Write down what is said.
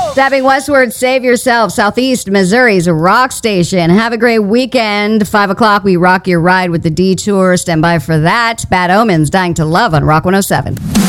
Stepping westward, save yourself. Southeast Missouri's rock station. Have a great weekend. 5 o'clock, we rock your ride with the Detour. Stand by for that. Bad Omens, Dying to Love on Rock 107.